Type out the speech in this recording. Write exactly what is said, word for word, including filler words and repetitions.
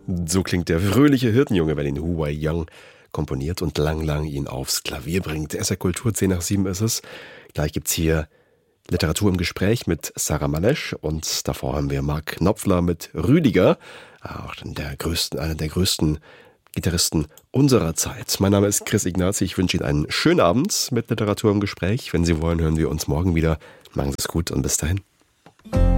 So klingt der fröhliche Hirtenjunge, wenn ihn Hu Wei Young komponiert und Lang Lang ihn aufs Klavier bringt. S R Kultur, zehn nach sieben ist es. Gleich gibt's hier Literatur im Gespräch mit Sarah Malesch und davor haben wir Mark Knopfler mit Rüdiger, auch der größten, einer der größten Gitarristen unserer Zeit. Mein Name ist Chris Ignazi, ich wünsche Ihnen einen schönen Abend mit Literatur im Gespräch. Wenn Sie wollen, hören wir uns morgen wieder. Machen Sie es gut und bis dahin.